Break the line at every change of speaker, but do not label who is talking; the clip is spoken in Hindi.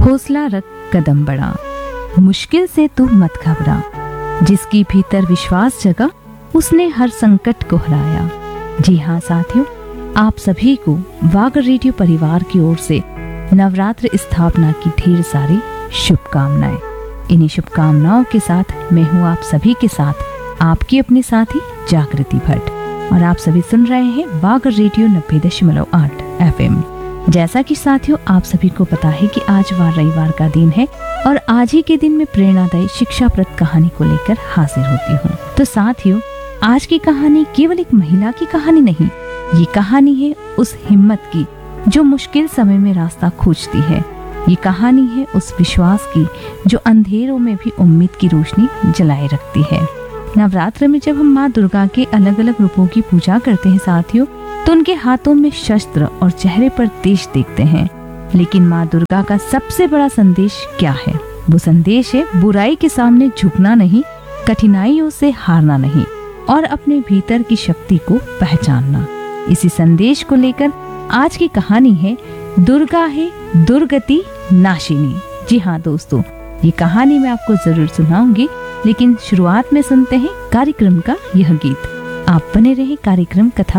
हौसला रख कदम बढ़ा, मुश्किल से तू मत घबरा, जिसकी भीतर विश्वास जगा उसने हर संकट को हराया। जी हाँ साथियों, आप सभी को वागर रेडियो परिवार की ओर से नवरात्र स्थापना की ढेर सारी शुभकामनाएं। इन्हीं शुभकामनाओं के साथ मैं हूँ आप सभी के साथ आपकी अपनी साथी जागृति भट्ट, और आप सभी सुन रहे हैं वागर रेडियो 90.8 FM। जैसा कि साथियों आप सभी को पता है कि आज रविवार का दिन है और आज ही के दिन में प्रेरणादायी शिक्षाप्रद कहानी को लेकर हाजिर होती हूँ। तो साथियों, आज की कहानी केवल एक महिला की कहानी नहीं, ये कहानी है उस हिम्मत की जो मुश्किल समय में रास्ता खोजती है। ये कहानी है उस विश्वास की जो अंधेरों में भी उम्मीद की रोशनी जलाए रखती है। नवरात्र में जब हम माँ दुर्गा के अलग अलग रूपों की पूजा करते हैं साथियों, तो उनके हाथों में शस्त्र और चेहरे पर तेज देखते हैं। लेकिन माँ दुर्गा का सबसे बड़ा संदेश क्या है? वो संदेश है बुराई के सामने झुकना नहीं, कठिनाइयों से हारना नहीं और अपने भीतर की शक्ति को पहचानना। इसी संदेश को लेकर आज की कहानी है दुर्गा है दुर्गति नाशिनी। जी हाँ दोस्तों, ये कहानी मैं आपको जरूर सुनाऊंगी, लेकिन शुरुआत में सुनते हैं कार्यक्रम का यह गीत। आप बने रहे कार्यक्रम कथा